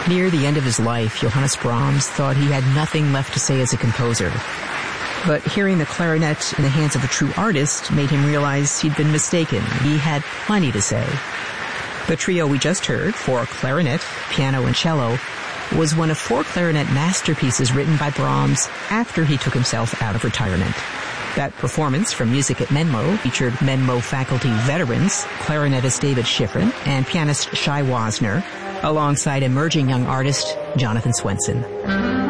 Near the end of his life, Johannes Brahms thought he had nothing left to say as a composer. But hearing the clarinet in the hands of a true artist made him realize he'd been mistaken. He had plenty to say. The trio we just heard, for clarinet, piano, and cello, was one of 4 clarinet masterpieces written by Brahms after he took himself out of retirement. That performance from Music at Menlo featured Menlo faculty veterans, clarinetist David Schifrin and pianist Shai Wasner, alongside emerging young artist Jonathan Swenson.